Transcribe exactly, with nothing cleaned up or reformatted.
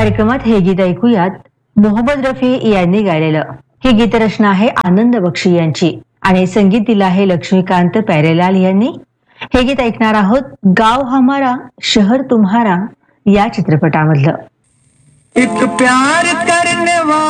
कार्यक्रमात हे गीत ऐकूयात मोहम्मद रफी यांनी गायलेलं. ही गीतरचना आहे आनंद बक्षी यांची आणि संगीत दिलं आहे लक्ष्मीकांत प्यारेलाल यांनी. हे गीत ऐकणार आहोत गाव हमारा शहर तुम्हारा या चित्रपटामधलं. एक प्यार करने वाला